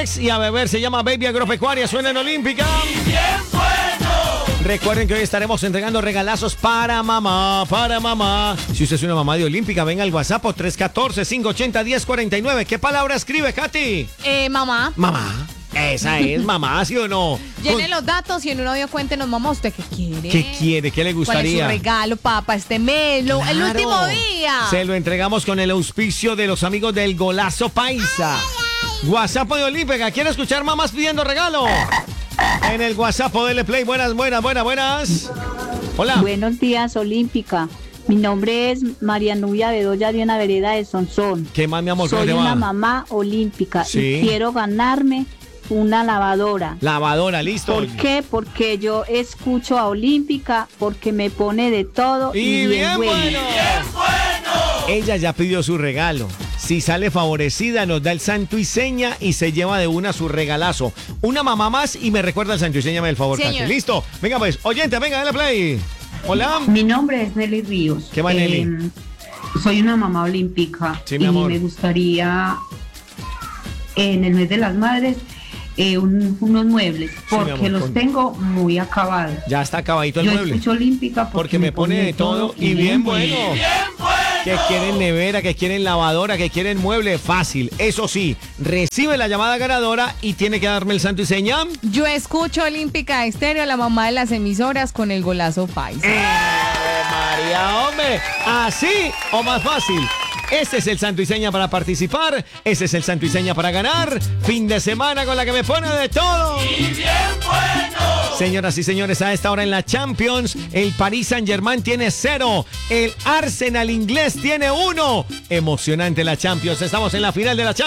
relax y a beber. Se llama Baby Agropecuaria. Suena en Olímpica. ¡Y bien bueno! Recuerden que hoy estaremos entregando regalazos para mamá, para mamá. Si usted es una mamá de Olímpica, venga al WhatsApp 314-580-1049. ¿Qué palabra escribe, Katy? Mamá. Mamá. Esa es mamá, ¿sí o no? Llene los datos y en un audio cuéntenos, mamá, ¿usted qué quiere? ¿Qué quiere? ¿Qué le gustaría? ¿Cuál es su regalo, papá, este melo? El Claro. último día. Se lo entregamos con el auspicio de los amigos del Golazo Paisa. WhatsApp de Olímpica. ¿Quiere escuchar mamás pidiendo regalo? En el WhatsApp, dele play. Buenas. Hola. Buenos días, Olímpica. Mi nombre es María Nubia Bedoya de una vereda de Sonsón. ¿Qué más, mi amor? ¿Cómo Soy te va? una mamá olímpica Sí. y quiero ganarme una lavadora. Lavadora, listo. ¿Por qué? Porque yo escucho a Olímpica, porque me pone de todo Y bien bueno. ¡Bien bueno! Ella ya pidió su regalo. Si sale favorecida, nos da el santo y seña y se lleva de una su regalazo. Una mamá más y me recuerda el santo y seña, el favor, Señor. Katy. Listo. Venga, pues. Oyente, venga, dale play. Hola. Mi nombre es Nelly Ríos. ¿Qué va, Nelly? Soy una mamá olímpica Sí, mi y amor. me gustaría en el mes de las madres unos muebles mi porque amor, los tengo muy acabados. Ya está acabadito el Yo mueble. escucho olímpica Porque me pone de todo y bien bueno. ¡Bien bueno! Que quieren nevera, que quieren lavadora, que quieren mueble, fácil. Eso sí, recibe la llamada ganadora y tiene que darme el santo y seña. Yo escucho Olímpica Estéreo, la mamá de las emisoras, con el Golazo Paisa. María, hombre, así o más fácil. Ese es el santo y seña para participar. Ese es el santo y seña para ganar. Fin de semana con la que me pone de todo. ¡Y bien bueno! Señoras y señores, a esta hora en la Champions, el Paris Saint-Germain tiene 0. El Arsenal inglés tiene 1. Emocionante la Champions. Estamos en la final de la Champions.